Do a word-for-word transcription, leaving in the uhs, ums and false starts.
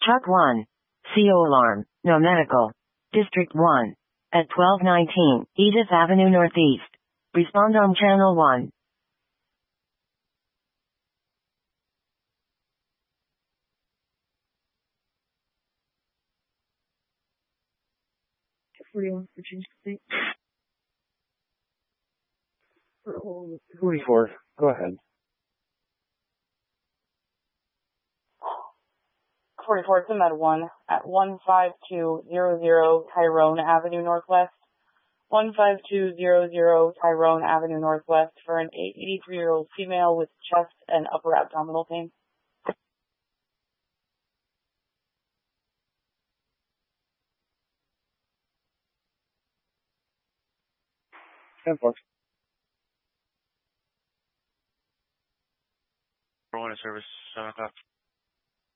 Truck one. C O alarm. No medical. District one. At twelve nineteen, Edith Avenue Northeast. Respond on channel one. forty-one, Virginia State. forty-four. Go ahead. forty-four, it's a Med one at one five two zero zero Tyrone Avenue Northwest. one five two zero zero Tyrone Avenue Northwest for an eighty-three-year-old female with chest and upper abdominal pain. ten four. One service, seven o'clock.